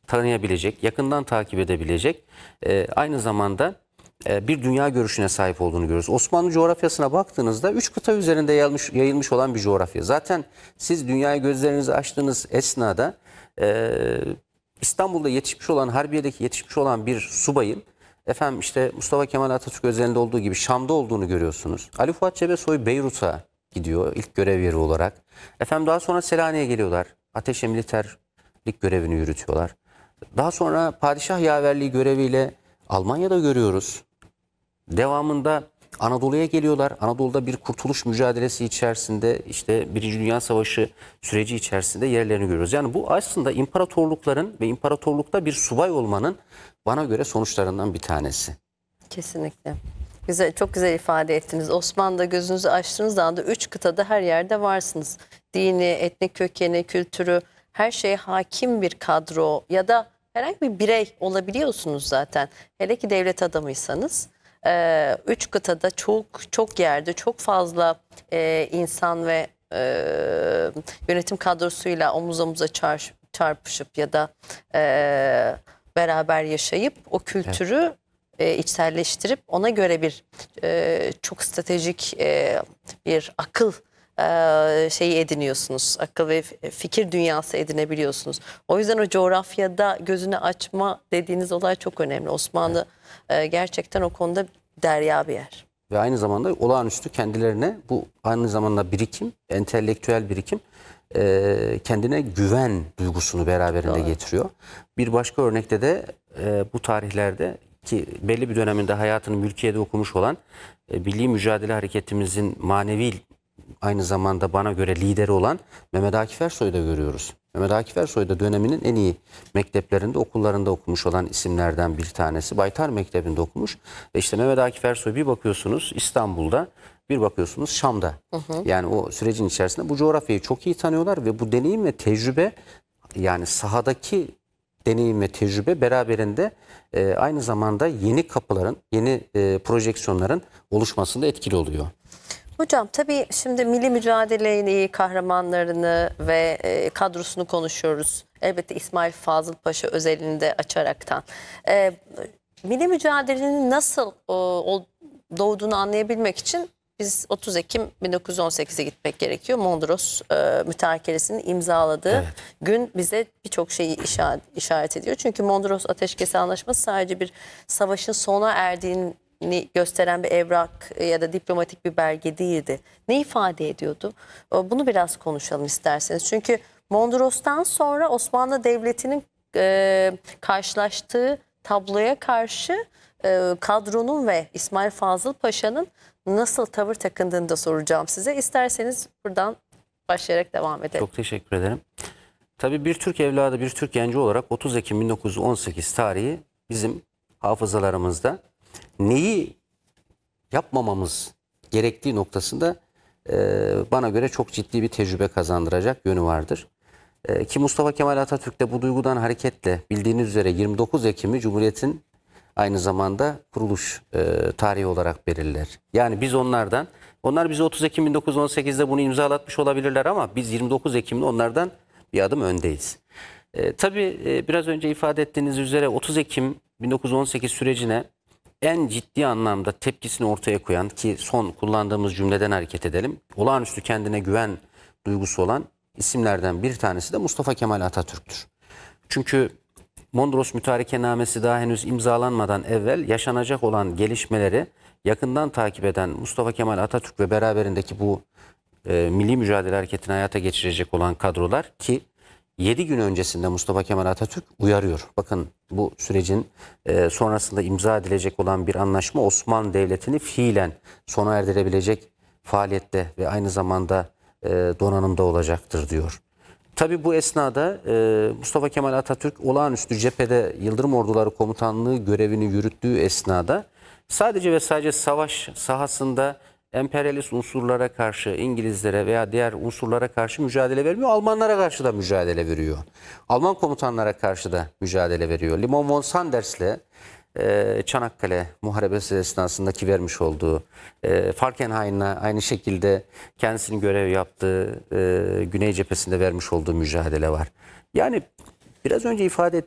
tanıyabilecek, yakından takip edebilecek, aynı zamanda bir dünya görüşüne sahip olduğunu görüyoruz. Osmanlı coğrafyasına baktığınızda 3 kıta üzerinde yayılmış olan bir coğrafya. Zaten siz dünyaya gözlerinizi açtığınız esnada İstanbul'da yetişmiş olan, Harbiye'deki yetişmiş olan bir subayın efendim işte Mustafa Kemal Atatürk özelinde olduğu gibi Şam'da olduğunu görüyorsunuz. Ali Fuat Cebesoy Beyrut'a gidiyor ilk görev yeri olarak. Efendim daha sonra Selanik'e geliyorlar. Ateşe militerlik görevini yürütüyorlar. Daha sonra padişah yaverliği göreviyle Almanya'da görüyoruz. Devamında Anadolu'ya geliyorlar. Anadolu'da bir kurtuluş mücadelesi içerisinde işte Birinci Dünya Savaşı süreci içerisinde yerlerini görüyoruz. Yani bu aslında imparatorlukların ve imparatorlukta bir subay olmanın bana göre sonuçlarından bir tanesi. Kesinlikle. Güzel, çok güzel ifade ettiniz. Osmanlı'da gözünüzü açtığınız anda 3 kıtada her yerde varsınız. Dini, etnik kökeni, kültürü, her şeye hakim bir kadro ya da herhangi bir birey olabiliyorsunuz zaten. Hele ki devlet adamıysanız. 3 kıtada çok yerde çok fazla insan ve yönetim kadrosuyla omuz omuza çarpışıp ya da beraber yaşayıp o kültürü içselleştirip ona göre bir çok stratejik bir akıl şeyi ediniyorsunuz. Akıl ve fikir dünyası edinebiliyorsunuz. O yüzden o coğrafyada gözünü açma dediğiniz olay çok önemli. Osmanlı gerçekten o konuda derya bir yer. Ve aynı zamanda olağanüstü kendilerine bu aynı zamanda birikim, entelektüel birikim kendine güven duygusunu beraberinde getiriyor. Bir başka örnekte de bu tarihlerde ki belli bir döneminde hayatını mülkiyede okumuş olan Milli Mücadele Hareketimizin manevi aynı zamanda bana göre lideri olan Mehmet Akif Ersoy'u da görüyoruz. Mehmet Akif Ersoy da döneminin en iyi mekteplerinde, okullarında okumuş olan isimlerden bir tanesi. Baytar Mektebi'nde okumuş. Ve işte Mehmet Akif Ersoy bir bakıyorsunuz İstanbul'da, bir bakıyorsunuz Şam'da. Yani o sürecin içerisinde bu coğrafyayı çok iyi tanıyorlar ve bu deneyim ve tecrübe, yani sahadaki deneyim ve tecrübe beraberinde aynı zamanda yeni kapıların, yeni projeksiyonların oluşmasında etkili oluyor. Hocam tabii şimdi milli mücadeleyi, kahramanlarını ve kadrosunu konuşuyoruz. Elbette İsmail Fazıl Paşa özelini de açaraktan. Milli mücadelenin nasıl doğduğunu anlayabilmek için biz 30 Ekim 1918'e gitmek gerekiyor. Mondros mütarekelesinin imzaladığı gün bize birçok şeyi işaret ediyor. Çünkü Mondros Ateşkes Anlaşması sadece bir savaşın sona erdiğini gösteren bir evrak ya da diplomatik bir belge değildi. Ne ifade ediyordu? Bunu biraz konuşalım isterseniz. Çünkü Mondros'tan sonra Osmanlı Devleti'nin karşılaştığı tabloya karşı kadronun ve İsmail Fazıl Paşa'nın nasıl tavır takındığını da soracağım size. İsterseniz buradan başlayarak devam edelim. Çok teşekkür ederim. Tabii bir Türk evladı, bir Türk genci olarak 30 Ekim 1918 tarihi bizim hafızalarımızda neyi yapmamamız gerektiği noktasında bana göre çok ciddi bir tecrübe kazandıracak yönü vardır. Ki Mustafa Kemal Atatürk de bu duygudan hareketle bildiğiniz üzere 29 Ekim'i Cumhuriyet'in aynı zamanda kuruluş tarihi olarak belirler. Yani biz onlar bizi 30 Ekim 1918'de bunu imzalatmış olabilirler ama biz 29 Ekim'de onlardan bir adım öndeyiz. Tabii biraz önce ifade ettiğiniz üzere 30 Ekim 1918 sürecine en ciddi anlamda tepkisini ortaya koyan, ki son kullandığımız cümleden hareket edelim, olağanüstü kendine güven duygusu olan isimlerden bir tanesi de Mustafa Kemal Atatürk'tür. Çünkü Mondros Mütarekennamesi daha henüz imzalanmadan evvel yaşanacak olan gelişmeleri yakından takip eden Mustafa Kemal Atatürk ve beraberindeki bu milli mücadele hareketini hayata geçirecek olan kadrolar, ki 7 gün öncesinde Mustafa Kemal Atatürk uyarıyor. Bakın bu sürecin sonrasında imza edilecek olan bir anlaşma Osmanlı Devleti'ni fiilen sona erdirebilecek faaliyette ve aynı zamanda donanımda olacaktır diyor. Tabii bu esnada Mustafa Kemal Atatürk olağanüstü cephede Yıldırım Orduları Komutanlığı görevini yürüttüğü esnada sadece ve sadece savaş sahasında emperyalist unsurlara karşı, İngilizlere veya diğer unsurlara karşı mücadele vermiyor. Almanlara karşı da mücadele veriyor. Alman komutanlara karşı da mücadele veriyor. Limon von Sanders'le Çanakkale Muharebesi esnasındaki vermiş olduğu, Falkenhayn'la aynı şekilde kendisinin görev yaptığı Güney Cephesi'nde vermiş olduğu mücadele var. Yani biraz önce ifade ettiğim